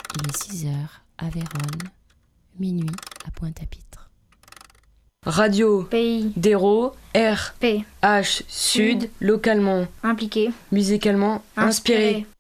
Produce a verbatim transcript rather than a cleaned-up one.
Il est six heures à Vérone, minuit à Pointe-à-Pitre. Radio, Pays, d'Hérault, R, P, H, Sud, Sud. localement, impliqué, musicalement, inspiré. inspiré.